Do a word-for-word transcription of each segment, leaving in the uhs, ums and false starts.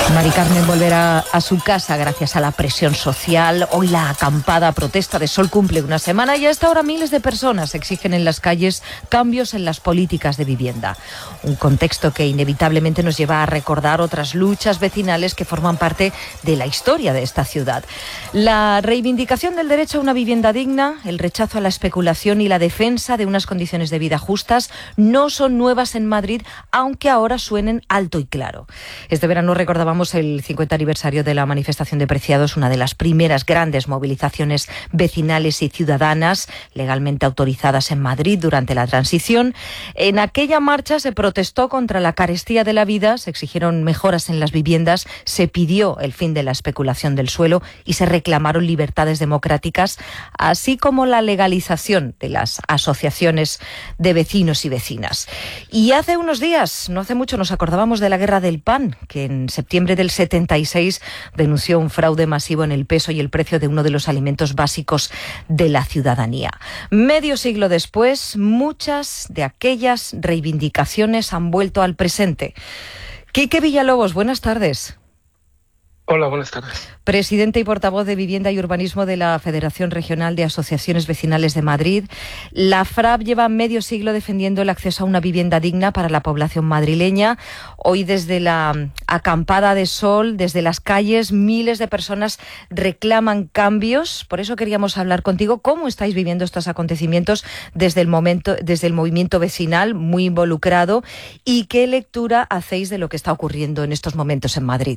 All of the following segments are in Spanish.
Mari Carmen volverá a su casa gracias a la presión social. Hoy la acampada protesta de Sol cumple una semana y a esta hora miles de personas exigen en las calles cambios en las políticas de vivienda. Un contexto que inevitablemente nos lleva a recordar otras luchas vecinales que forman parte de la historia de esta ciudad. La reivindicación del derecho a una vivienda digna, el rechazo a la especulación y la defensa de unas condiciones de vida justas no son nuevas en Madrid, aunque ahora suenen alto y claro. Este verano recordábamos el cincuenta aniversario de la manifestación de Preciados, una de las primeras grandes movilizaciones vecinales y ciudadanas legalmente autorizadas en Madrid durante la transición. En aquella marcha se protestó contra la carestía de la vida, se exigieron mejoras en las viviendas, se pidió el fin de la especulación del suelo y se reclamaron libertades democráticas, así como la legalización de las asociaciones de vecinos y vecinas. Y hace unos días, no hace mucho, nos acordábamos de la guerra del pan, que en septiembre del setenta y seis denunció un fraude masivo en el peso y el precio de uno de los alimentos básicos de la ciudadanía. Medio siglo después, muchas de aquellas reivindicaciones han vuelto al presente. Quique Villalobos, buenas tardes. Hola, buenas tardes. Presidente y portavoz de Vivienda y Urbanismo de la Federación Regional de Asociaciones Vecinales de Madrid. La FRAP lleva medio siglo defendiendo el acceso a una vivienda digna para la población madrileña. Hoy, desde la acampada de Sol, desde las calles, miles de personas reclaman cambios. Por eso queríamos hablar contigo. ¿Cómo estáis viviendo estos acontecimientos desde el momento, desde el movimiento vecinal, muy involucrado? ¿Y qué lectura hacéis de lo que está ocurriendo en estos momentos en Madrid?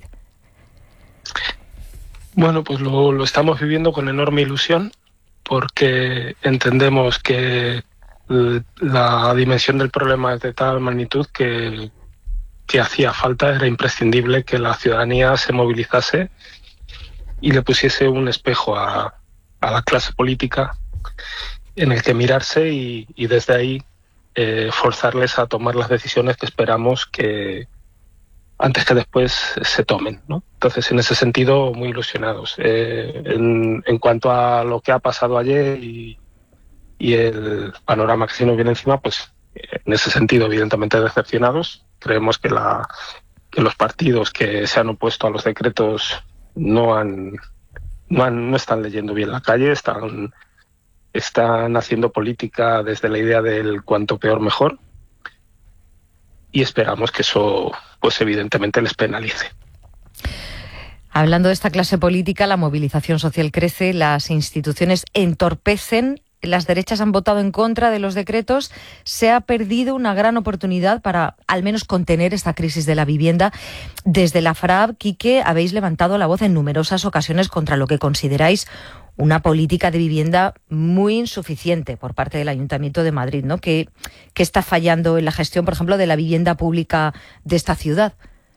Bueno, pues lo, lo estamos viviendo con enorme ilusión porque entendemos que la dimensión del problema es de tal magnitud que, que hacía falta, era imprescindible que la ciudadanía se movilizase y le pusiese un espejo a, a la clase política en el que mirarse y, y desde ahí eh, forzarles a tomar las decisiones que esperamos que antes que después se tomen, ¿no? Entonces, en ese sentido, muy ilusionados. Eh, en, en cuanto a lo que ha pasado ayer y, y el panorama que se nos viene encima, pues en ese sentido, evidentemente decepcionados. Creemos que, la, que los partidos que se han opuesto a los decretos no han, no, han, no están leyendo bien la calle, están, están haciendo política desde la idea del cuanto peor mejor. Y esperamos que eso, pues evidentemente, les penalice. Hablando de esta clase política, la movilización social crece, las instituciones entorpecen, las derechas han votado en contra de los decretos, se ha perdido una gran oportunidad para al menos contener esta crisis de la vivienda. Desde la FRAP, Quique, habéis levantado la voz en numerosas ocasiones contra lo que consideráis una política de vivienda muy insuficiente por parte del Ayuntamiento de Madrid, ¿no? ¿Qué, qué está fallando en la gestión, por ejemplo, de la vivienda pública de esta ciudad?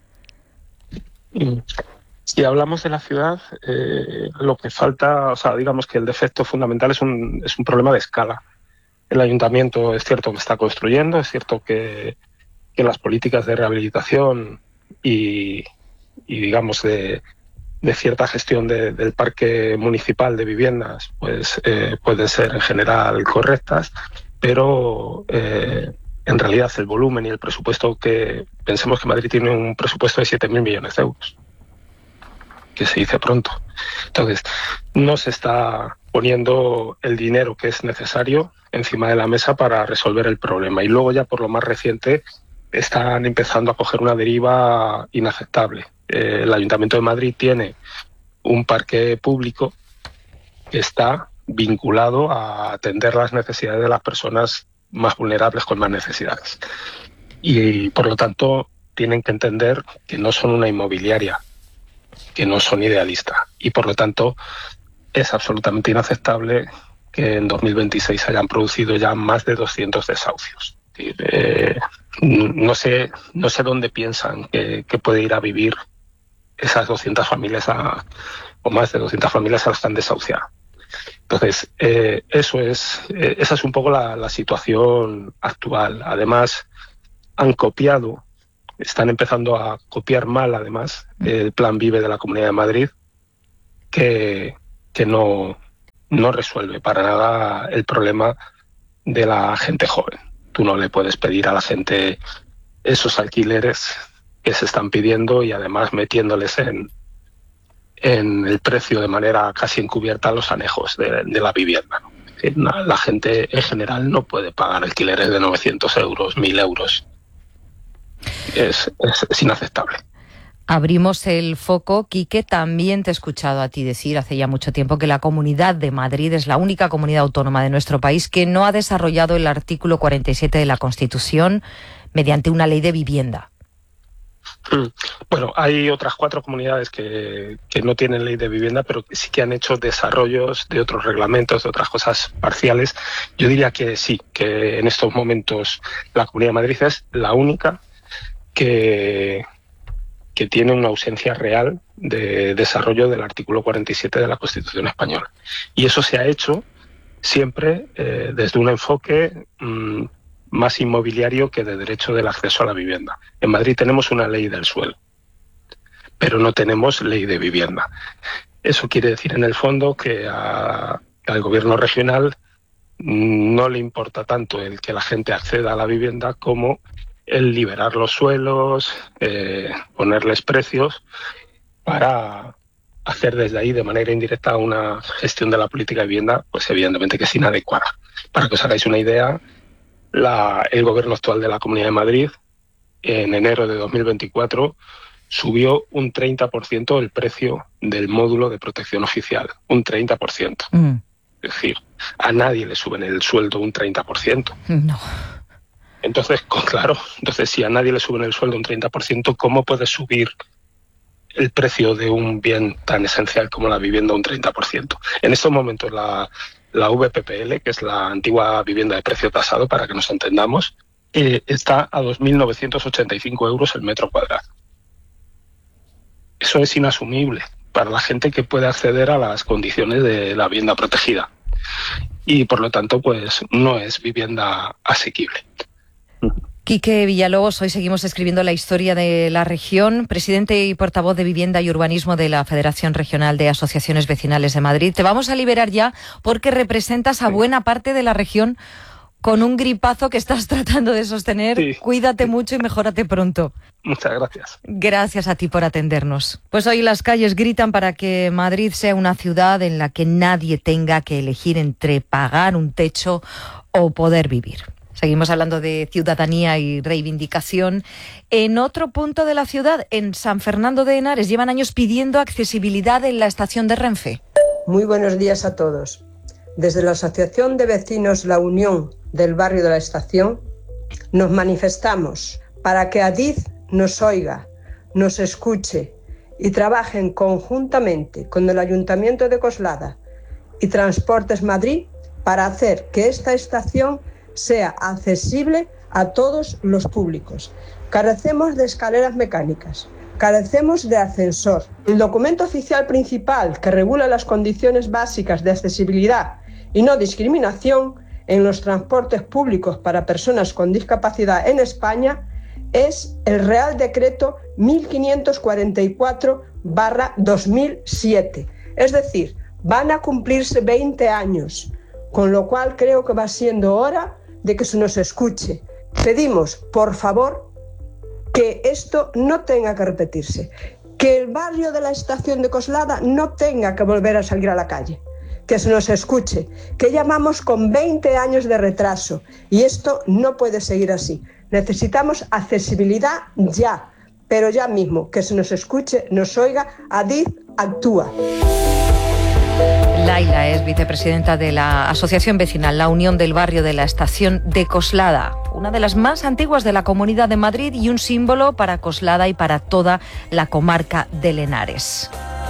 Si hablamos de la ciudad, eh, lo que falta, o sea, digamos que el defecto fundamental es un, es un problema de escala. El Ayuntamiento es cierto que está construyendo, es cierto que, que las políticas de rehabilitación y, y digamos, de de cierta gestión de, del parque municipal de viviendas pues eh, pueden ser en general correctas, pero eh, en realidad el volumen y el presupuesto que pensemos que Madrid tiene un presupuesto de siete mil millones de euros, que se dice pronto. Entonces, no se está poniendo el dinero que es necesario encima de la mesa para resolver el problema. Y luego ya por lo más reciente están empezando a coger una deriva inaceptable. Eh, el Ayuntamiento de Madrid tiene un parque público que está vinculado a atender las necesidades de las personas más vulnerables con más necesidades. Y, por lo tanto, tienen que entender que no son una inmobiliaria, que no son idealistas. Y, por lo tanto, es absolutamente inaceptable que en dos mil veintiséis se hayan producido ya más de doscientos desahucios. Eh, no sé, no sé dónde piensan que, que puede ir a vivir esas doscientas familias a, o más de doscientas familias a las que han desahuciado. Entonces, eh, eso es, eh, esa es un poco la, la situación actual. Además, han copiado, están empezando a copiar mal, además, el Plan Vive de la Comunidad de Madrid, que, que no, no resuelve para nada el problema de la gente joven. Tú no le puedes pedir a la gente esos alquileres que se están pidiendo y además metiéndoles en, en el precio de manera casi encubierta los anejos de, de la vivienda, ¿no? Es decir, la gente en general no puede pagar alquileres de novecientos euros, mil euros. Es, es, es inaceptable. Abrimos el foco. Quique, también te he escuchado a ti decir hace ya mucho tiempo que la Comunidad de Madrid es la única comunidad autónoma de nuestro país que no ha desarrollado el artículo cuarenta y siete de la Constitución mediante una ley de vivienda. Bueno, hay otras cuatro comunidades que, que no tienen ley de vivienda, pero que sí que han hecho desarrollos de otros reglamentos, de otras cosas parciales. Yo diría que sí, que en estos momentos la Comunidad de Madrid es la única que, que tiene una ausencia real de desarrollo del artículo cuarenta y siete de la Constitución española. Y eso se ha hecho siempre eh, desde un enfoque mmm, más inmobiliario que de derecho del acceso a la vivienda. En Madrid tenemos una ley del suelo, pero no tenemos ley de vivienda. Eso quiere decir, en el fondo, que a, al gobierno regional no le importa tanto el que la gente acceda a la vivienda como el liberar los suelos, eh, ponerles precios para hacer desde ahí de manera indirecta una gestión de la política de vivienda, pues evidentemente que es inadecuada. Para que os hagáis una idea, la, el gobierno actual de la Comunidad de Madrid en enero de dos mil veinticuatro subió un treinta por ciento el precio del módulo de protección oficial, un treinta por ciento. Mm. Es decir, a nadie le suben el sueldo un treinta por ciento. No. Entonces, claro, entonces si a nadie le suben el sueldo un treinta por ciento, ¿cómo puede subir el precio de un bien tan esencial como la vivienda un treinta por ciento? En estos momentos la, la V P P L, que es la antigua vivienda de precio tasado, para que nos entendamos, eh, está a dos mil novecientos ochenta y cinco euros el metro cuadrado. Eso es inasumible para la gente que puede acceder a las condiciones de la vivienda protegida. Y por lo tanto, pues no es vivienda asequible. Quique Villalobos, hoy seguimos escribiendo la historia de la región, presidente y portavoz de Vivienda y Urbanismo de la Federación Regional de Asociaciones Vecinales de Madrid. Te vamos a liberar ya porque representas a buena parte de la región con un gripazo que estás tratando de sostener. Sí. Cuídate mucho y mejórate pronto. Muchas gracias. Gracias a ti por atendernos. Pues hoy las calles gritan para que Madrid sea una ciudad en la que nadie tenga que elegir entre pagar un techo o poder vivir. Seguimos hablando de ciudadanía y reivindicación. En otro punto de la ciudad, en San Fernando de Henares, llevan años pidiendo accesibilidad en la estación de Renfe. Muy buenos días a todos. Desde la Asociación de Vecinos La Unión del Barrio de la Estación, nos manifestamos para que Adif nos oiga, nos escuche y trabajen conjuntamente con el Ayuntamiento de Coslada y Transportes Madrid para hacer que esta estación sea accesible a todos los públicos. Carecemos de escaleras mecánicas, carecemos de ascensor. El documento oficial principal que regula las condiciones básicas de accesibilidad y no discriminación en los transportes públicos para personas con discapacidad en España es el Real Decreto mil quinientos cuarenta y cuatro barra dos mil siete. Es decir, van a cumplirse veinte años, con lo cual creo que va siendo hora de que se nos escuche. Pedimos, por favor, que esto no tenga que repetirse, que el barrio de la estación de Coslada no tenga que volver a salir a la calle, que se nos escuche, que llamamos con veinte años de retraso y esto no puede seguir así. Necesitamos accesibilidad ya, pero ya mismo, que se nos escuche, nos oiga. Adif actúa. Laila es vicepresidenta de la Asociación Vecinal La Unión del Barrio de la Estación de Coslada, una de las más antiguas de la Comunidad de Madrid y un símbolo para Coslada y para toda la comarca de Henares.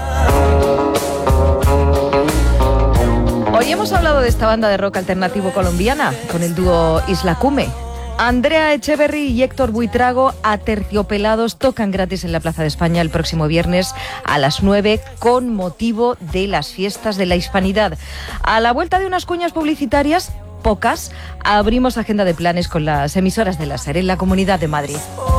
Hoy hemos hablado de esta banda de rock alternativo colombiana con el dúo Isla Cume. Andrea Echeverry y Héctor Buitrago, Aterciopelados, tocan gratis en la Plaza de España el próximo viernes a las nueve con motivo de las fiestas de la Hispanidad. A la vuelta de unas cuñas publicitarias, pocas, abrimos agenda de planes con las emisoras de la SER en la Comunidad de Madrid.